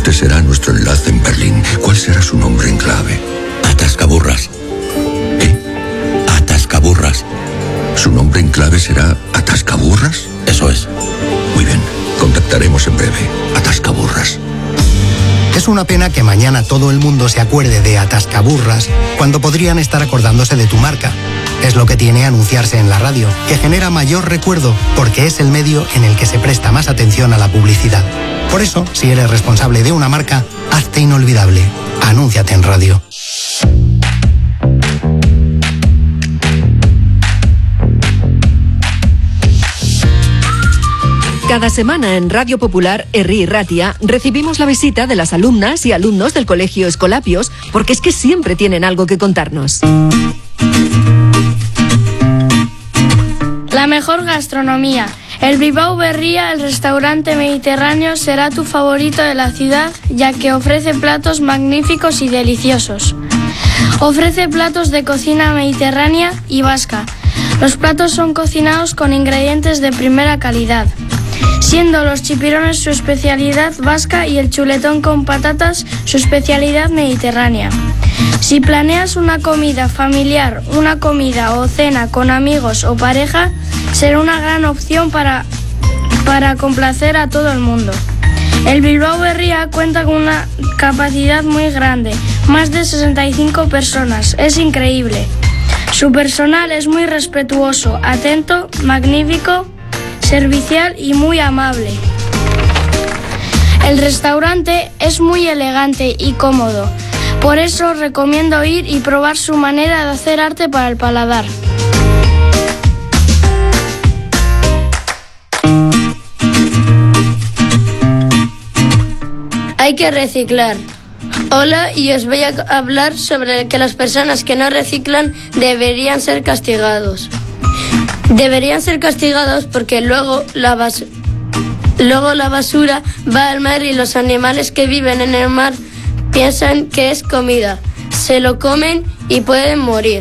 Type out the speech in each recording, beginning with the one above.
Este será nuestro enlace en Berlín. ¿Cuál será su nombre en clave? Atascaburras. ¿Qué? Atascaburras. ¿Su nombre en clave será Atascaburras? Eso es. Muy bien. Contactaremos en breve. Atascaburras. Es una pena que mañana todo el mundo se acuerde de Atascaburras cuando podrían estar acordándose de tu marca. Es lo que tiene anunciarse en la radio, que genera mayor recuerdo porque es el medio en el que se presta más atención a la publicidad. Por eso, si eres responsable de una marca, hazte inolvidable. Anúnciate en radio. Cada semana en Radio Popular, Herri y Ratia, recibimos la visita de las alumnas y alumnos del Colegio Escolapios, porque es que siempre tienen algo que contarnos. La mejor gastronomía. El Bilbao Berria, el restaurante mediterráneo, será tu favorito de la ciudad, ya que ofrece platos magníficos y deliciosos. Ofrece platos de cocina mediterránea y vasca. Los platos son cocinados con ingredientes de primera calidad, siendo los chipirones su especialidad vasca y el chuletón con patatas su especialidad mediterránea. Si planeas una comida familiar, una comida o cena con amigos o pareja, será una gran opción para complacer a todo el mundo. El Bilbao Berria cuenta con una capacidad muy grande, más de 65 personas, es increíble. Su personal es muy respetuoso, atento, magnífico, servicial y muy amable. El restaurante es muy elegante y cómodo, por eso recomiendo ir y probar su manera de hacer arte para el paladar. Hay que reciclar. Hola, y os voy a hablar sobre que las personas que no reciclan deberían ser castigados. Deberían ser castigados porque luego la basura va al mar y los animales que viven en el mar piensan que es comida. Se lo comen y pueden morir.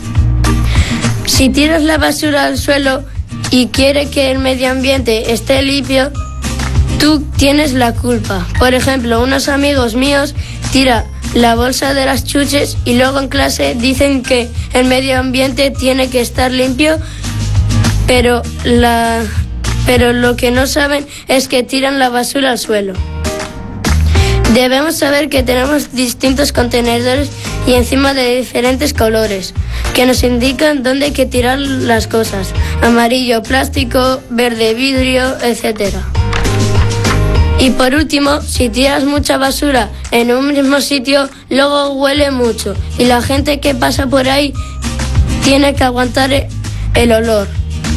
Si tiras la basura al suelo y quieres que el medio ambiente esté limpio, tú tienes la culpa. Por ejemplo, unos amigos míos tiran la bolsa de las chuches y luego en clase dicen que el medio ambiente tiene que estar limpio, pero lo que no saben es que tiran la basura al suelo. Debemos saber que tenemos distintos contenedores y encima de diferentes colores, que nos indican dónde hay que tirar las cosas. Amarillo, plástico, verde, vidrio, etc. Y por último, si tiras mucha basura en un mismo sitio, luego huele mucho y la gente que pasa por ahí tiene que aguantar el olor.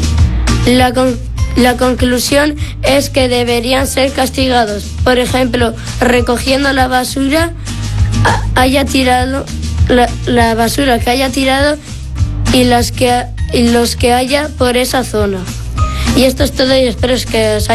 La conclusión es que deberían ser castigados. Por ejemplo, recogiendo la basura, haya tirado la basura que haya tirado y los que haya por esa zona. Y esto es todo y espero que os haya